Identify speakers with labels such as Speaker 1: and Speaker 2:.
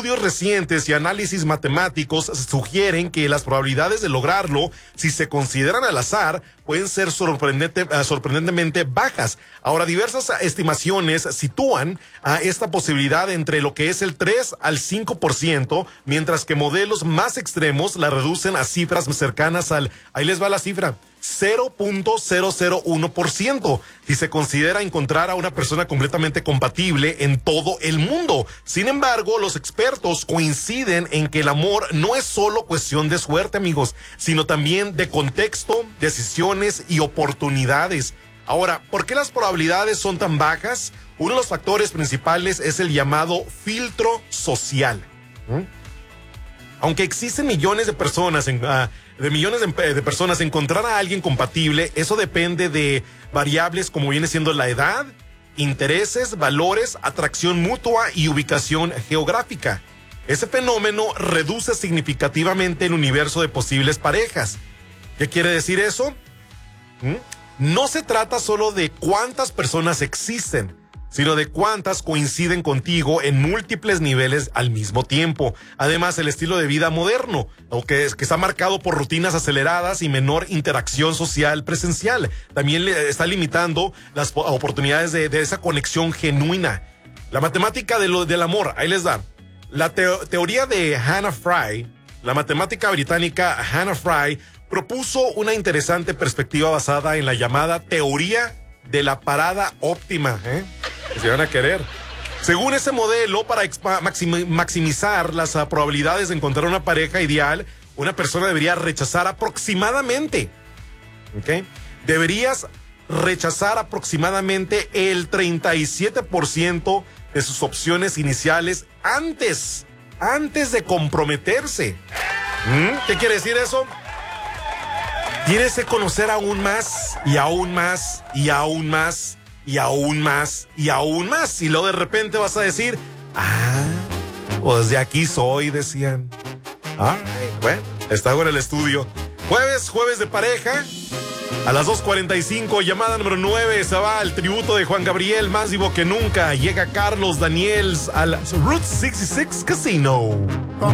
Speaker 1: estudios recientes y análisis matemáticos sugieren que las probabilidades de lograrlo, si se consideran al azar, pueden ser sorprendentemente bajas. Ahora, diversas estimaciones sitúan a esta posibilidad entre lo que es el 3 al 5%, mientras que modelos más extremos la reducen a cifras cercanas al, ahí les va la cifra, 0.001%, si se considera encontrar a una persona completamente compatible en todo el mundo. Sin embargo, los expertos coinciden en que el amor no es solo cuestión de suerte, amigos, sino también de contexto, decisiones y oportunidades. Ahora, ¿por qué las probabilidades son tan bajas? Uno de los factores principales es el llamado filtro social. Aunque existen millones de personas de personas, encontrar a alguien compatible, eso depende de variables como viene siendo la edad, intereses, valores, atracción mutua y ubicación geográfica. Ese fenómeno reduce significativamente el universo de posibles parejas. ¿Qué quiere decir eso? No se trata solo de cuántas personas existen, sino de cuántas coinciden contigo en múltiples niveles al mismo tiempo. Además, el estilo de vida moderno, que está marcado por rutinas aceleradas y menor interacción social presencial, también está limitando las oportunidades de esa conexión genuina. La matemática del amor, ahí les da. La teoría de Hannah Fry, la matemática británica Hannah Fry, propuso una interesante perspectiva basada en la llamada teoría de la parada óptima, Se van a querer. Según ese modelo, para maximizar las probabilidades de encontrar una pareja ideal, una persona debería rechazar aproximadamente, Deberías rechazar aproximadamente el 37% de sus opciones iniciales antes de comprometerse. ¿Qué quiere decir eso? Tienes que conocer aún más, y aún más, y aún más, y aún más, y aún más. Y luego de repente vas a decir, pues de aquí soy, decían. Bueno, está en el estudio. Jueves de pareja. A las 2:45, llamada número 9, se va el tributo de Juan Gabriel, más vivo que nunca. Llega Carlos Daniels al Route 66 Casino.